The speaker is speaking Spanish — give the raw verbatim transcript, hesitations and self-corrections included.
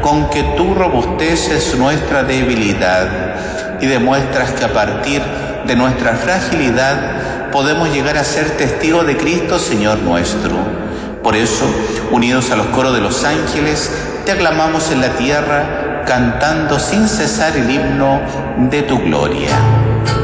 con que tú robusteces nuestra debilidad y demuestras que a partir de nuestra fragilidad podemos llegar a ser testigos de Cristo, Señor nuestro. Por eso, unidos a los coros de los ángeles, te aclamamos en la tierra, cantando sin cesar el himno de tu gloria.